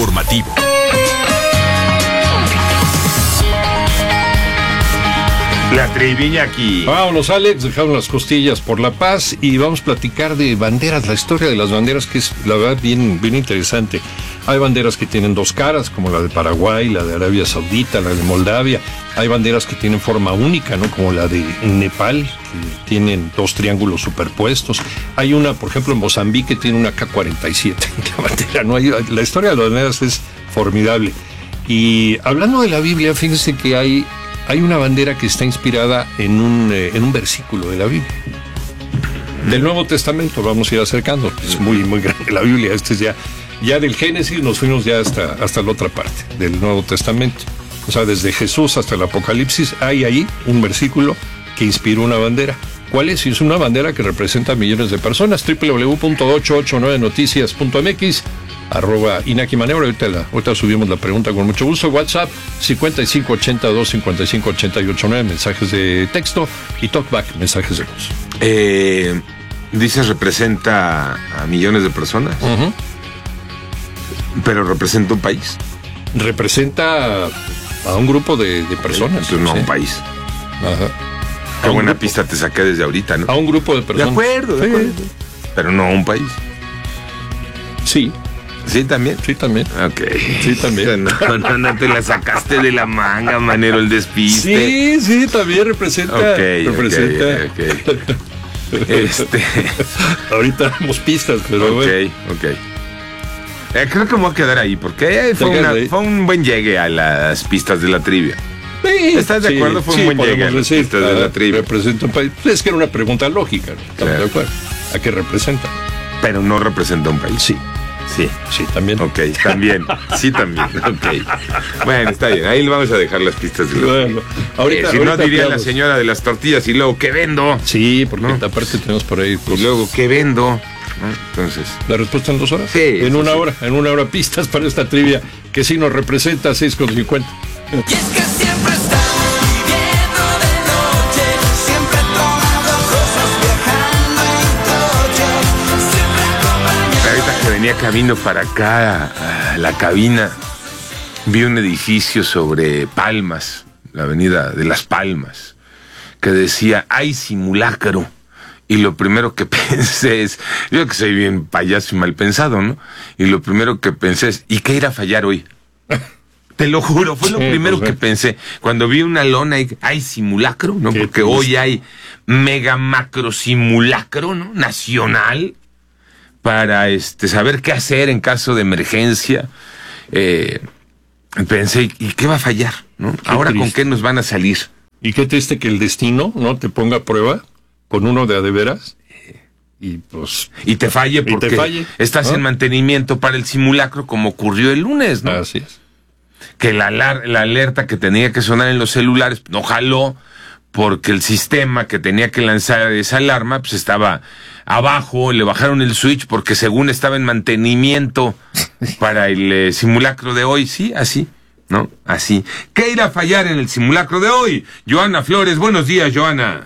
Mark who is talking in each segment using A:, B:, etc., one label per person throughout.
A: informativo.
B: La trivia aquí.
C: Vámonos, Alex, dejaron las costillas por la paz y vamos a platicar de banderas, la historia de las banderas, que es la verdad bien interesante. Hay banderas que tienen dos caras, como la de Paraguay, la de Arabia Saudita, la de Moldavia. Hay banderas que tienen forma única, ¿no? Como la de Nepal, que tienen dos triángulos superpuestos. Hay una, por ejemplo, en Mozambique, tiene una K-47 la bandera, ¿no? La historia de las banderas es formidable. Y hablando de la Biblia, fíjense que hay una bandera que está inspirada en un versículo de la Biblia. Del Nuevo Testamento, vamos a ir acercando. Es muy grande la Biblia. Este es ya del Génesis, nos fuimos ya hasta la otra parte del Nuevo Testamento. O sea, desde Jesús hasta el Apocalipsis, hay ahí un versículo que inspiró una bandera. ¿Cuál es? Es una bandera que representa a millones de personas. www.889noticias.mx @Inaki Manero. Ahorita subimos la pregunta con mucho gusto. WhatsApp 5582-558889, mensajes de texto, y Talkback, mensajes de voz.
B: Dices representa a millones de personas.
C: Uh-huh.
B: Pero representa un país.
C: Representa a un grupo de personas.
B: Entonces no a un país.
C: Ajá.
B: Qué buena pista te saqué desde ahorita, ¿no?
C: A un grupo de personas.
B: De acuerdo. Pero no a un país.
C: Sí.
B: ¿Sí también?
C: Sí también.
B: Ok.
C: Sí también.
B: No te la sacaste de la manga, Manero, el despiste.
C: Sí, también representa.
B: Okay.
C: Ahorita damos pistas, pero bueno.
B: Ok. Creo que me voy a quedar ahí, porque fue un buen llegue a las pistas de la trivia.
C: Sí,
B: ¿estás de acuerdo? Fue un buen llegue a las pistas de la trivia.
C: Representa un país. Es que era una pregunta lógica, ¿no? Estamos de acuerdo. ¿A qué representa?
B: Pero no representa un país.
C: Sí, también.
B: Ok, también. Sí, también. Ok. Bueno, está bien. Ahí vamos a dejar las pistas de la trivia.
C: Ahorita,
B: si no, diría la señora de las tortillas, y luego, ¿qué vendo?
C: Sí, porque
B: ¿no?
C: aparte tenemos por ahí.
B: Y luego, ¿qué vendo? Entonces,
C: ¿la respuesta en 2 horas?
B: Sí.
C: En una hora pistas para esta trivia que sí nos representa 6:50.
D: Y es que siempre estamos viviendo de noche, siempre tomando cosas, viajando en coche, siempre acompañados.
B: ahorita que venía camino para acá, a la cabina, vi un edificio sobre Palmas, la avenida de Las Palmas, que decía, hay simulacro. Y lo primero que pensé es, yo que soy bien payaso y mal pensado, ¿no? Y lo primero que pensé es, ¿y qué irá a fallar hoy? Te lo juro, fue lo primero que pensé. Cuando vi una lona y hay simulacro, ¿no? Porque hoy hay mega macro simulacro, ¿no? Nacional, para saber qué hacer en caso de emergencia. Pensé, ¿y qué va a fallar? ¿No? Ahora, triste. ¿Con qué nos van a salir?
C: Y qué triste que el destino no te ponga a prueba con uno de veras y pues
B: te falle porque estás en mantenimiento para el simulacro, como ocurrió el lunes, ¿no?
C: Así es.
B: Que la alerta que tenía que sonar en los celulares no jaló porque el sistema que tenía que lanzar esa alarma pues estaba abajo, le bajaron el switch porque según estaba en mantenimiento para el simulacro de hoy. Sí, así, ¿no? Así. ¿Qué irá a fallar en el simulacro de hoy? Joana Flores, buenos días, Joana.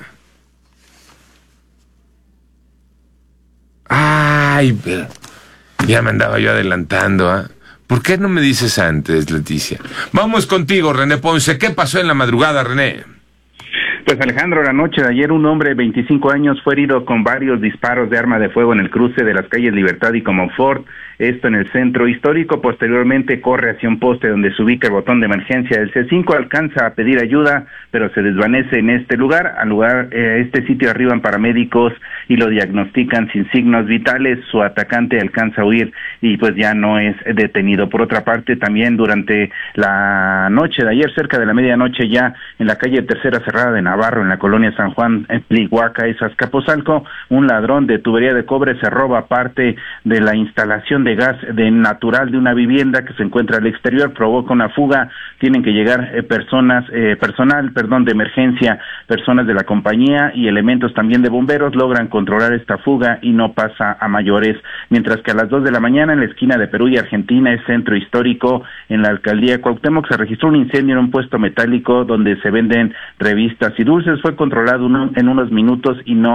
B: Ay, pero ya me andaba yo adelantando, ¿ah? ¿Por qué no me dices antes, Leticia? Vamos contigo, René Ponce. ¿Qué pasó en la madrugada, René?
E: Pues Alejandro, la noche de ayer un hombre de 25 años fue herido con varios disparos de arma de fuego en el cruce de las calles Libertad y Comonfort, esto en el centro histórico. Posteriormente corre hacia un poste donde se ubica el botón de emergencia del C5, alcanza a pedir ayuda, pero se desvanece en este lugar. Al lugar, este sitio arriban paramédicos y lo diagnostican sin signos vitales. Su atacante alcanza a huir y pues ya no es detenido. Por otra parte, también durante la noche de ayer, cerca de la medianoche, ya en la calle Tercera Cerrada de Navarro, en la colonia San Juan, en Tlihuaca, Azcapotzalco, un ladrón de tubería de cobre se roba parte de la instalación de gas natural de una vivienda que se encuentra al exterior, provoca una fuga. Tienen que llegar personal de emergencia, personas de la compañía y elementos también de bomberos, logran controlar esta fuga y no pasa a mayores. Mientras que a las 2 de la mañana, en la esquina de Perú y Argentina, es centro histórico, en la alcaldía Cuauhtémoc, se registró un incendio en un puesto metálico donde se venden revistas y dulces. Fue controlado en unos minutos y no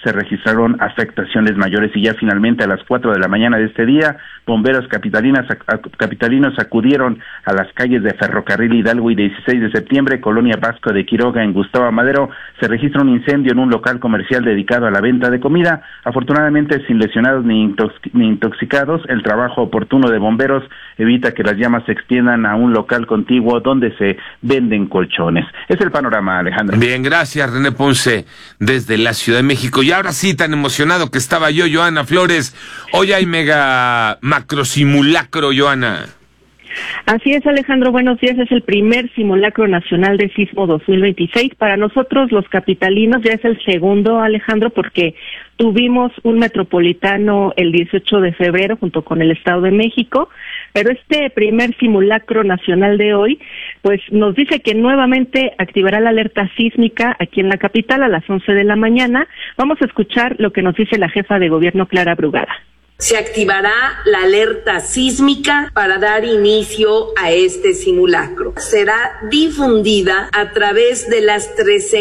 E: se registraron afectaciones mayores. Y ya finalmente a las 4 de la mañana de este día, bomberos capitalinos acudieron a las calles de Ferrocarril Hidalgo y 16 de septiembre, Colonia Vasco de Quiroga, en Gustavo Amadero. Se registra un incendio en un local comercial dedicado a la venta de comida. Afortunadamente sin lesionados ni intoxicados. El trabajo oportuno de bomberos evita que las llamas se extiendan a un local contiguo donde se venden colchones. Es el panorama, Alejandro.
B: Bien, gracias, René Ponce, desde la Ciudad de México. Y ahora sí, tan emocionado que estaba yo, Joana Flores. Hoy hay mega macro simulacro, Joana.
A: Así es, Alejandro, buenos días. Es el primer simulacro nacional de sismo 2026. Para nosotros, los capitalinos, ya es el segundo, Alejandro, porque tuvimos un metropolitano el 18 de febrero junto con el Estado de México, pero este primer simulacro nacional de hoy, pues nos dice que nuevamente activará la alerta sísmica aquí en la capital a las 11 de la mañana. Vamos a escuchar lo que nos dice la jefa de gobierno, Clara Brugada.
F: Se activará la alerta sísmica para dar inicio a este simulacro. Será difundida a través de las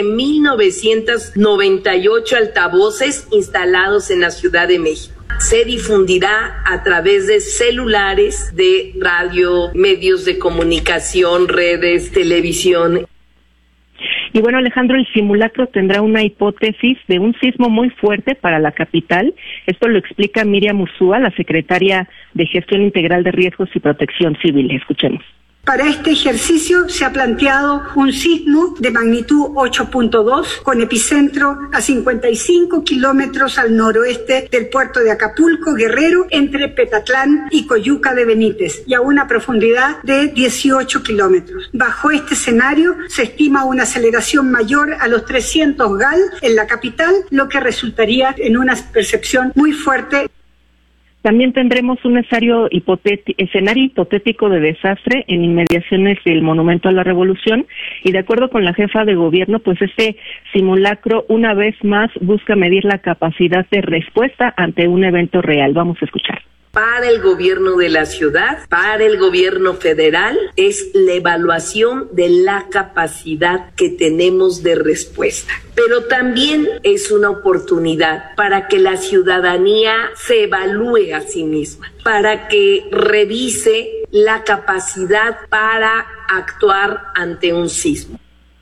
F: 13.998 altavoces instalados en la Ciudad de México. Se difundirá a través de celulares, de radio, medios de comunicación, redes, televisión.
A: Y bueno, Alejandro, el simulacro tendrá una hipótesis de un sismo muy fuerte para la capital. Esto lo explica Miriam Ursúa, la secretaria de Gestión Integral de Riesgos y Protección Civil. Escuchemos.
G: Para este ejercicio se ha planteado un sismo de magnitud 8.2 con epicentro a 55 kilómetros al noroeste del puerto de Acapulco, Guerrero, entre Petatlán y Coyuca de Benítez, y a una profundidad de 18 kilómetros. Bajo este escenario se estima una aceleración mayor a los 300 GAL en la capital, lo que resultaría en una percepción muy fuerte.
A: También tendremos un escenario hipotético de desastre en inmediaciones del Monumento a la Revolución, y de acuerdo con la jefa de gobierno, pues este simulacro una vez más busca medir la capacidad de respuesta ante un evento real. Vamos a escuchar.
F: Para el gobierno de la ciudad, para el gobierno federal, es la evaluación de la capacidad que tenemos de respuesta. Pero también es una oportunidad para que la ciudadanía se evalúe a sí misma, para que revise la capacidad para actuar ante un sismo.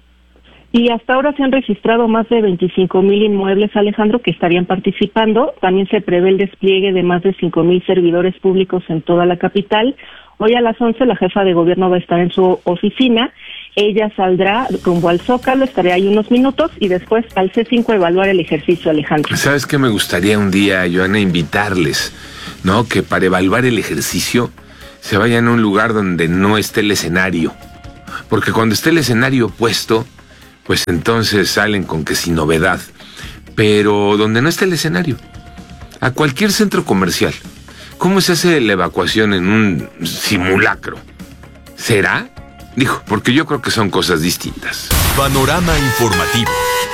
A: Y hasta ahora se han registrado más de 25,000 inmuebles, Alejandro, que estarían participando. También se prevé el despliegue de más de 5,000 servidores públicos en toda la capital. Hoy a las 11 la jefa de gobierno va a estar en su oficina. Ella saldrá rumbo al Zócalo, estaré ahí unos minutos y después al C5 a evaluar el ejercicio, Alejandro.
B: ¿Sabes qué me gustaría un día, Joana, invitarles, ¿no? Que para evaluar el ejercicio se vayan a un lugar donde no esté el escenario. Porque cuando esté el escenario puesto, pues entonces salen con que sin novedad. Pero donde no esté el escenario, a cualquier centro comercial, ¿cómo se hace la evacuación en un simulacro? ¿Será? Dijo, porque yo creo que son cosas distintas.
H: Panorama informativo.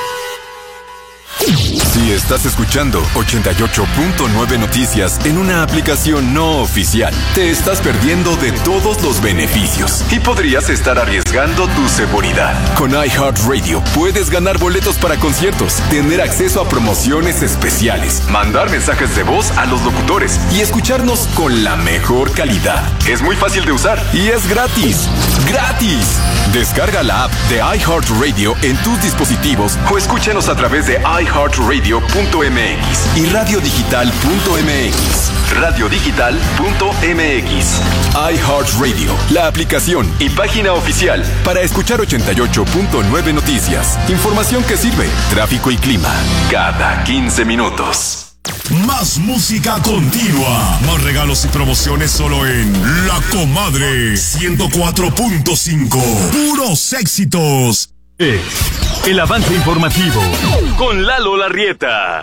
H: Si estás escuchando 88.9 Noticias en una aplicación no oficial, te estás perdiendo de todos los beneficios y podrías estar arriesgando tu seguridad. Con iHeartRadio puedes ganar boletos para conciertos, tener acceso a promociones especiales, mandar mensajes de voz a los locutores y escucharnos con la mejor calidad. Es muy fácil de usar y es gratis. ¡Gratis! Descarga la app de iHeartRadio en tus dispositivos o escúchanos a través de iHeartRadio.mx y radiodigital.mx. Radiodigital.mx. iHeartRadio, la aplicación y página oficial para escuchar 88.9 Noticias. Información que sirve, tráfico y clima, cada 15 minutos.
I: Más música continua, más regalos y promociones solo en La Comadre 104.5. Puros éxitos.
H: El avance informativo con Lalo Larrieta.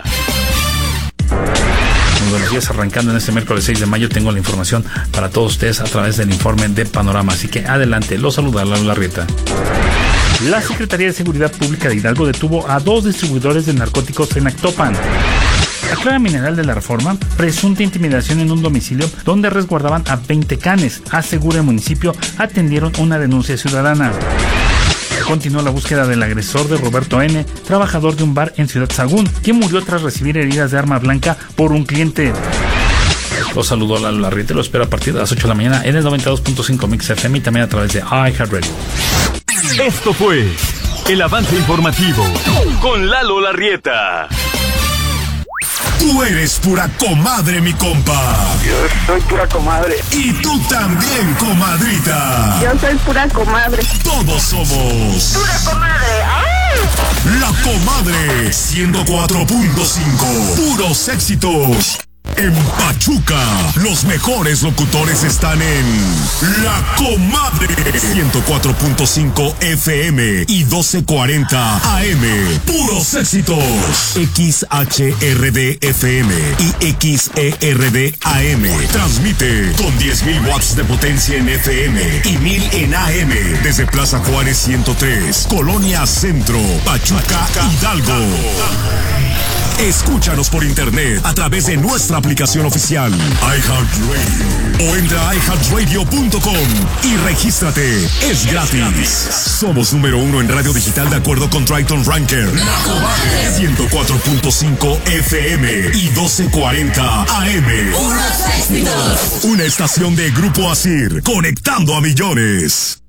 J: Muy buenos días, arrancando en este miércoles 6 de mayo tengo la información para todos ustedes a través del informe de Panorama, así que adelante, los saluda Lalo Larrieta. La Secretaría de Seguridad Pública de Hidalgo detuvo a 2 distribuidores de narcóticos en Actopan. Aclara Mineral de la Reforma presunta intimidación en un domicilio donde resguardaban a 20 canes. Asegura el municipio atendieron una denuncia ciudadana. Continúa la búsqueda del agresor de Roberto N., trabajador de un bar en Ciudad Sagún, quien murió tras recibir heridas de arma blanca por un cliente. Los saludo a Lalo Larrieta, lo espero a partir de las 8 de la mañana en el 92.5 Mix FM y también a través de iHeartRadio.
H: Esto fue el avance informativo con Lalo Larrieta.
I: Tú eres pura comadre, mi compa.
K: Yo soy pura comadre.
I: Y tú también, comadrita.
K: Yo soy pura comadre.
I: Todos somos
K: Pura comadre. ¡Ay!
I: La Comadre 104.5. Puros éxitos. En Pachuca, los mejores locutores están en La Comadre 104.5 FM y 1240 AM. Puros éxitos. XHRD FM y XERD AM. Transmite con 10.000 watts de potencia en FM y 1.000 en AM desde Plaza Juárez 103, Colonia Centro, Pachuca, Hidalgo. Escúchanos por internet a través de nuestra aplicación oficial iHeartRadio o entra a iHeartRadio.com y regístrate. Es gratis. Somos número 1 en radio digital de acuerdo con Triton Ranker. La Comadre 104.5 FM y 1240 AM. Una estación de Grupo Asir, conectando a millones.